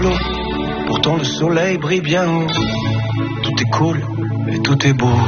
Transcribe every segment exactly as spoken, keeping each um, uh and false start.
Pourtant le soleil brille bien haut. Tout est cool et tout est beau.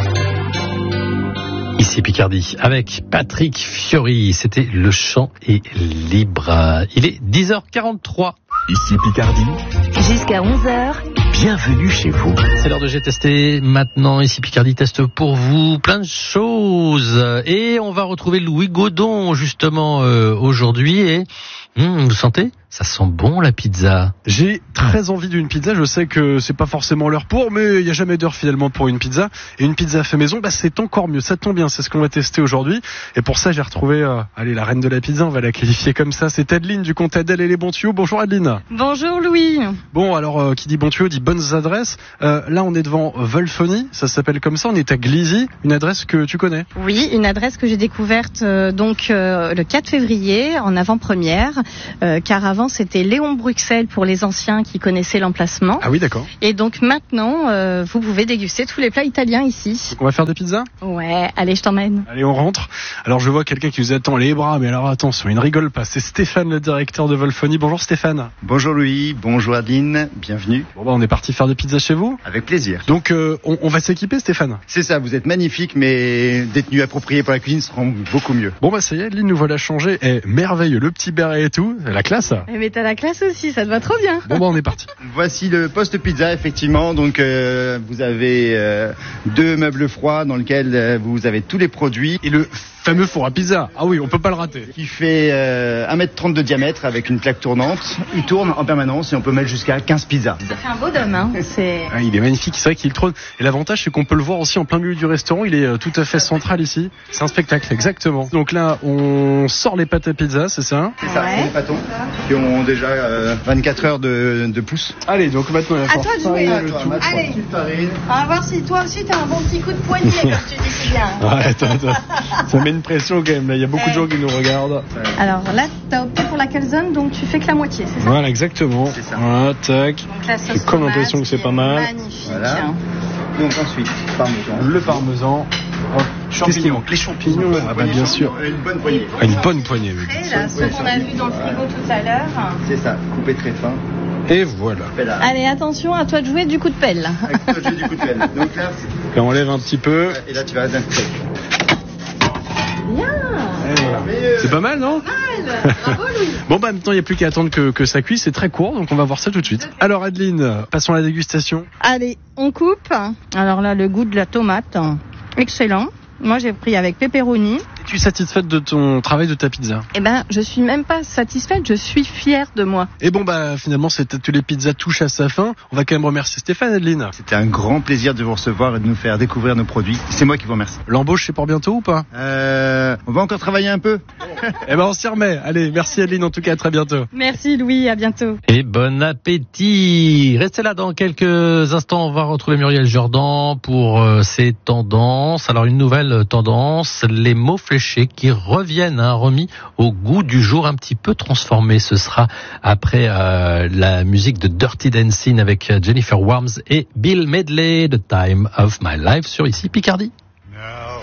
Ici Picardie, avec Patrick Fiori, c'était Le Chant est libre. Il est dix heures quarante-trois. Ici Picardie. Jusqu'à onze heures. Bienvenue chez vous. C'est l'heure de J'ai testé. Maintenant, ici Picardie teste pour vous plein de choses. Et on va retrouver Louis Godon, justement, euh, aujourd'hui. Et hum, vous sentez ? Ça sent bon la pizza. J'ai très envie d'une pizza. Je sais que c'est pas forcément l'heure pour, mais il n'y a jamais d'heure finalement pour une pizza. Et une pizza fait maison, bah c'est encore mieux. Ça tombe bien, c'est ce qu'on va tester aujourd'hui. Et pour ça, j'ai retrouvé, euh, allez, la reine de la pizza. On va la qualifier comme ça. C'est Adeline du compte Adèle et les bons tuyaux. Bonjour Adeline. Bonjour Louis. Bon, alors euh, qui dit bons tuyaux dit bonnes adresses. Euh, là, on est devant Wolfony. Ça s'appelle comme ça. On est à Glizy, une adresse que tu connais. Oui, une adresse que j'ai découverte euh, donc euh, le quatre février en avant-première, euh, car avant c'était Léon Bruxelles pour les anciens qui connaissaient l'emplacement. Ah oui, d'accord. Et donc maintenant, euh, vous pouvez déguster tous les plats italiens ici. Donc on va faire des pizzas ? Ouais, allez, je t'emmène. Allez, on rentre. Alors je vois quelqu'un qui vous attend les bras, mais alors attention, il ne rigole pas. C'est Stéphane, le directeur de Wolfony. Bonjour Stéphane. Bonjour Louis, bonjour Adeline, bienvenue. Bon bah on est parti faire des pizzas chez vous ? Avec plaisir. Donc euh, on, on va s'équiper Stéphane ? C'est ça, vous êtes magnifique, mais des tenues appropriées pour la cuisine seront beaucoup mieux. Bon bah ça y est, Adeline nous voilà changé. Eh, merveilleux, le petit béret et tout, la classe. Eh, mais t'as la classe aussi, ça te va trop bien. Bon bah on est parti. Voici le poste pizza, effectivement. Donc euh, vous avez euh, deux meubles froids dans lesquels euh, vous avez tous les produits. Et le fameux four à pizza. Ah oui, on peut pas le rater. Qui fait euh, un mètre trente de diamètre avec une plaque tournante. Il tourne en permanence et on peut mettre jusqu'à quinze pizzas. Ça fait un beau dôme, hein. C'est... Ah, il est magnifique, c'est vrai qu'il trône. Et l'avantage, c'est qu'on peut le voir aussi en plein milieu du restaurant. Il est euh, tout à fait central ici. C'est un spectacle, exactement. Donc là, on sort les pâtes à pizza, c'est ça ? C'est ça, Ouais. c'est les pâtons qui ont déjà euh, vingt-quatre heures de, de pouce. Allez, donc maintenant, il va À falloir toi de jouer. fariner le Toi, tout. maintenant, Allez. tu farines. On va voir si toi aussi t'as un bon petit coup de poignet, comme tu dis si bien. Ouais, attends, attends. Ça met une pression quand même. Là, il y a beaucoup de gens qui nous regardent. Alors là, t'as opté pour la calzone, donc tu fais que la moitié, c'est ça ? Voilà, exactement. C'est ça. Voilà, tac. Donc la sauce J'ai comme tomate l'impression que c'est qui pas est mal. Magnifique. Voilà. Donc ensuite, parmesan. Le parmesan. Hop. Qu'est-ce qu'il manque ? Les champignons. Ah bah bien sûr. Une bonne poignée. Ah, une bonne poignée, oui. Après, là, ceux qu'on a vus dans le frigo tout à l'heure. C'est ça, coupé très fin. Et voilà. Là. Allez, attention, à toi de jouer du coup de pelle. Avec toi, j'ai du coup de pelle. Donc là, Là, on lève un petit peu. et là tu vas d'un steak. Bien. Et voilà. C'est pas mal, non ? Bravo Louis. Bon bah maintenant il n'y a plus qu'à attendre que, que ça cuise, c'est très court donc on va voir ça tout de suite. Alors Adeline, passons à la dégustation. Allez, on coupe. Alors là, le goût de la tomate, excellent. Moi, j'ai pris avec pepperoni. Es-tu satisfaite de ton travail de ta pizza ? Eh ben, je suis même pas satisfaite, je suis fière de moi. Et bon bah finalement cet atelier pizza touche à sa fin. On va quand même remercier Stéphane, Adeline. C'était un grand plaisir de vous recevoir et de nous faire découvrir nos produits. C'est moi qui vous remercie. L'embauche c'est pour bientôt ou pas ? Euh, on va encore travailler un peu. Eh ben on s'y remet. Allez, merci Adeline en tout cas, à très bientôt. Merci Louis, à bientôt. Et bon appétit. Restez là dans quelques instants. On va retrouver Muriel Jordan pour euh, ses tendances. Alors une nouvelle tendance, les mots fléchés qui reviennent, hein, remis au goût du jour, un petit peu transformé. Ce sera après euh, la musique de Dirty Dancing avec Jennifer Warnes et Bill Medley, The Time of My Life sur Ici Picardie.